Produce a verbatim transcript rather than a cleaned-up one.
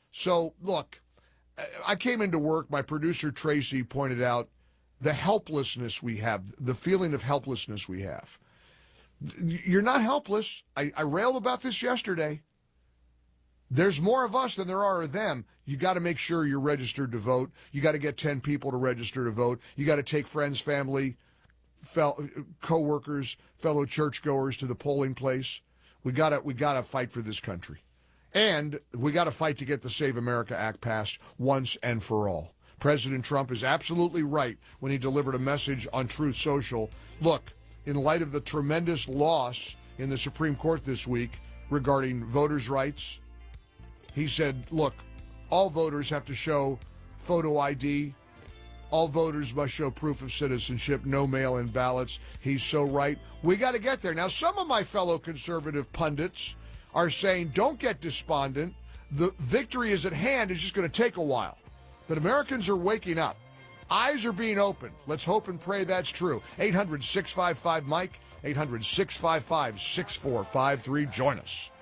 So, look, I came into work. My producer, Tracy, pointed out the helplessness we have, the feeling of helplessness we have. You're not helpless. I, I railed about this yesterday. There's more of us than there are of them. You got to make sure you're registered to vote. You got to get ten people to register to vote. You got to take friends, family, fel- co-workers, fellow churchgoers to the polling place. We got to we got to fight for this country. And we got to fight to get the Save America Act passed once and for all. President Trump is absolutely right when he delivered a message on Truth Social. Look, in light of the tremendous loss in the Supreme Court this week regarding voters' rights, he said, look, all voters have to show photo I D. All voters must show proof of citizenship, no mail-in ballots. He's so right. We got to get there. Now, some of my fellow conservative pundits are saying, don't get despondent. The victory is at hand. It's just going to take a while. But Americans are waking up. Eyes are being opened. Let's hope and pray that's true. eight hundred, six five five, Mike, eight hundred, six five five, six four five three. Join us.